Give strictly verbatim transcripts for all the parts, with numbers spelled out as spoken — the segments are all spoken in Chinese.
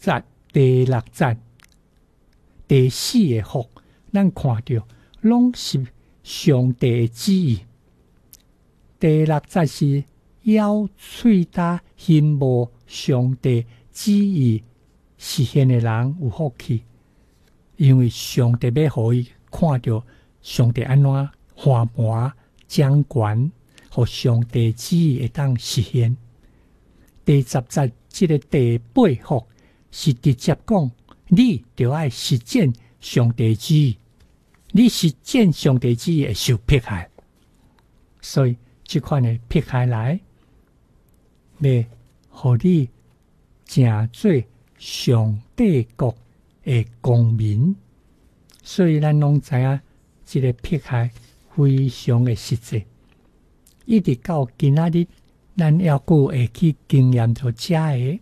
节、第六节、第四个福，咱看到拢是上帝的旨意。第六节是要喙焦羡慕上帝旨意实现的人有福气，因为上帝要互伊看到上帝安怎花盘掌权，互上帝旨意会当实现。第十节这个第八福是直接讲，你就要实践上帝旨意，你实践上帝旨意会受迫害，所以这款的迫害来，要互你成做上帝国的公民。所以咱拢知影，这个迫害非常的实际，一直到今仔日，咱还佫会去经验到这个。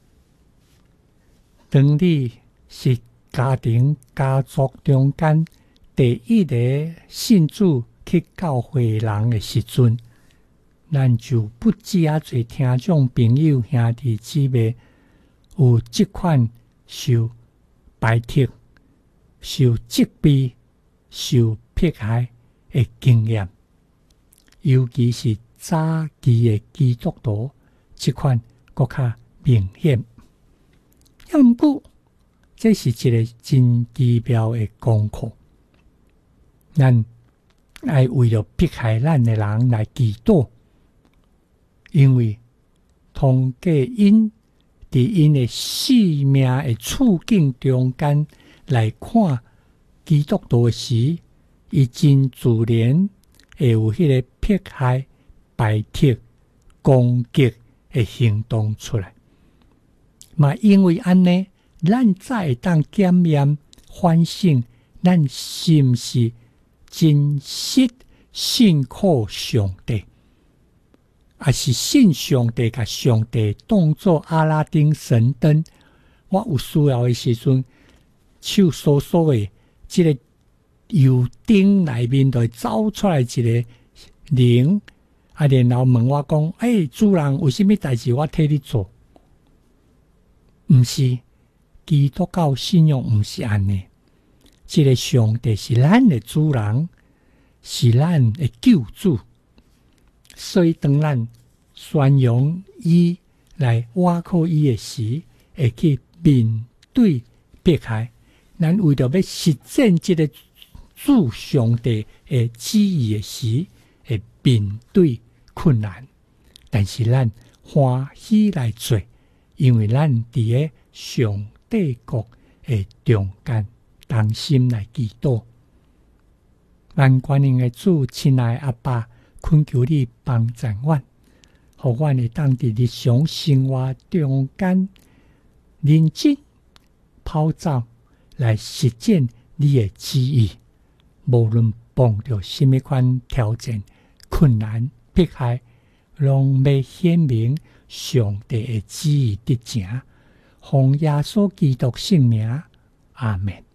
当你是家庭家族中间第一个信主去教会人的时阵，咱就不止啊侪听众朋友兄弟姊妹有这款受排斥、受责备、受迫害的经验，尤其是早期的基督徒，这款更较明显。要毋过，这是一个真奇妙的功课。咱爱为了迫害咱的人来祈祷，因为通过因伫因的生命的处境中间来看基督徒时，伊真自然会有迄个迫害、排斥、攻击的行动出来。嘛，因为安尼，咱才会当检验反省，咱是毋是真实信靠上帝，还是信上帝甲上帝当作阿拉丁神灯？我有需要的时阵，手缩缩的这个油灯内面就会走出来一个灵，啊，然后问我讲：“哎，主人，有什么代志我替你做？”毋是，基督教信仰毋是安尼。这个上帝是咱的主人，是咱的救主，所以当咱宣扬伊来挖靠伊的时，会去面对迫害。咱为着要实践这个主上帝的旨意的时，会面对困难，但是咱欢喜来做。因为咱伫个上帝国的中间，同心来祈祷。咱关心的主，亲爱的阿爸，恳求你帮助阮，互阮会当伫日常生活中间认真跑走来实践你的旨意。无论碰到什么款挑战、困难、迫害，拢要显明上帝的旨意得成，奉耶稣基督圣名，阿们。